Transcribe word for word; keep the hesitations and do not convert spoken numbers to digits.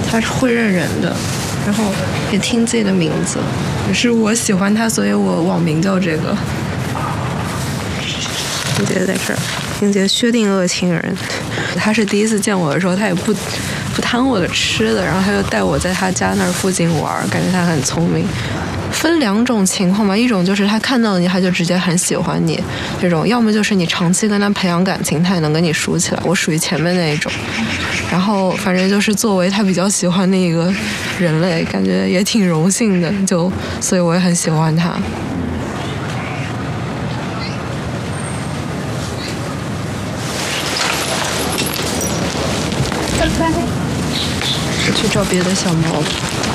他是会认人的，然后也听自己的名字，也是我喜欢他，所以我网名叫这个。英杰在这儿，英杰薛定谔情人。他是第一次见我的时候，他也不不贪我的吃的，然后他就带我在他家那儿附近玩，感觉他很聪明。分两种情况吧，一种就是他看到你，他就直接很喜欢你，这种；要么就是你长期跟他培养感情，他也能跟你熟起来。我属于前面那一种。然后反正就是作为他比较喜欢的一个人类，感觉也挺荣幸的，就所以我也很喜欢他。去找别的小猫。